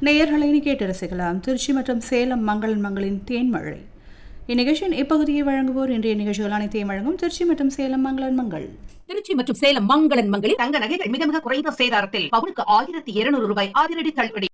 நேயர்களை கேட்டு ரசிக்கலாம். திருச்சி மற்றும் சேலம் மங்களன் மங்களின் தேன்மழை. இந்நிகழ்ச்சியின் இப்பகுதியை வழங்குவோர் இன்றைய நிகழ்ச்சிகள் அனைத்தையும் வழங்கும் திருச்சி மற்றும் சேலம் மங்களன் மங்கள். திருச்சி மற்றும் சேலம் மங்களன் மங்களில் தங்க நகைகள் மிக மிக குறைந்த சேதாரத்தில் பவுனுக்கு 1200 ரூபாய் அதிரடி தள்ளுபடி.